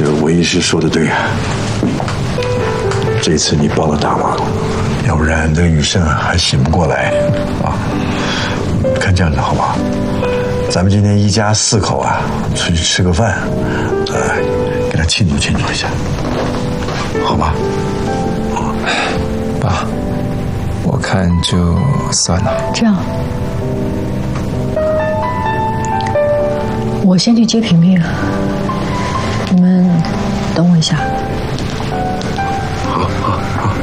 韦医师说的对啊，这次你帮了大忙，要不然这雨胜还醒不过来啊。看这样子好不好？咱们今天一家4口啊，出去吃个饭，给他庆祝庆祝一下，好吧？ 爸，我看就算了。 这样，我先去接萍萍，你们等我一下。